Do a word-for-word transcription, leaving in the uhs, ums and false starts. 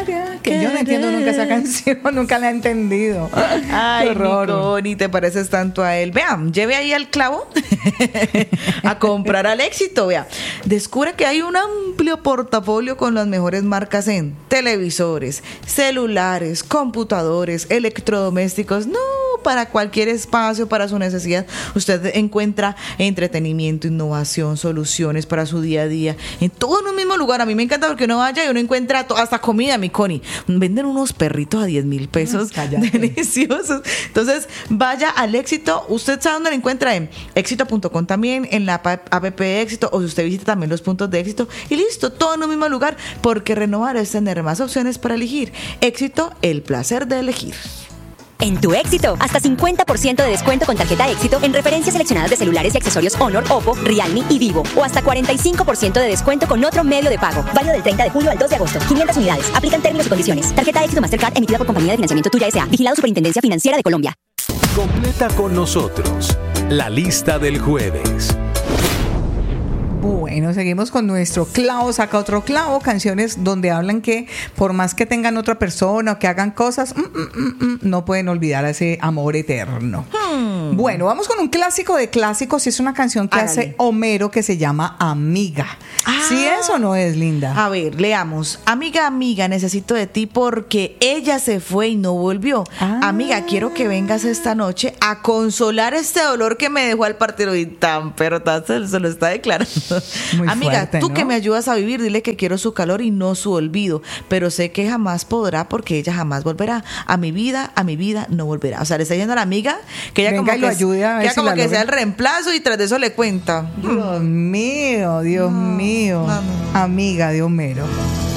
Querer, que yo no entiendo nunca esa canción, nunca la he entendido. Ay, qué horror. Nico, ni te pareces tanto a él. Vean, lleve ahí al clavo a comprar al Éxito. Vea, descubre que hay un amplio portafolio con las mejores marcas en televisores, celulares, computadores, electrodomésticos. No, para cualquier espacio, para su necesidad, usted encuentra entretenimiento, innovación, soluciones para su día a día, en todo en un mismo lugar. A mí me encanta porque uno vaya y uno encuentra to- hasta comida, mi Connie. Venden unos perritos a diez mil pesos, Cállate. deliciosos. Entonces, vaya al Éxito. Usted sabe dónde lo encuentra, en éxito punto com también, en la app de Éxito, o si usted visita también los puntos de Éxito, y listo, todo en un mismo lugar, porque renovar es tener más opciones para elegir. Éxito, el placer de elegir. En tu Éxito, hasta cincuenta por ciento de descuento con tarjeta Éxito en referencias seleccionadas de celulares y accesorios Honor, Oppo, Realme y Vivo. O hasta cuarenta y cinco por ciento de descuento con otro medio de pago. Válido del treinta de julio al dos de agosto. quinientas unidades. Aplican términos y condiciones. Tarjeta Éxito Mastercard emitida por Compañía de Financiamiento Tuya S A. Vigilado Superintendencia Financiera de Colombia. Completa con nosotros la lista del jueves. Bueno, seguimos con nuestro clavo, saca otro clavo, canciones donde hablan que por más que tengan otra persona o que hagan cosas, mm, mm, mm, mm, no pueden olvidar a ese amor eterno. Hmm. Bueno, vamos con un clásico de clásicos, y es una canción que Hágale. hace Homero que se llama Amiga. Ah. ¿Sí es o no es, linda? A ver, leamos. Amiga, amiga, necesito de ti porque ella se fue y no volvió. Ah. Amiga, quiero que vengas esta noche a consolar este dolor que me dejó al partido. Y tan, pero tan se, se lo está declarando. Muy Amiga, fuerte, tú ¿no? que me ayudas a vivir, dile que quiero su calor y no su olvido. Pero sé que jamás podrá porque ella jamás volverá. A mi vida, a mi vida no volverá. O sea, le está diciendo a la amiga que ella Venga como y lo que, ayude a ver que, ella si como la que logra. sea el reemplazo, y tras de eso le cuenta. Dios mío, Dios mío. no, no, no. Amiga de Homero.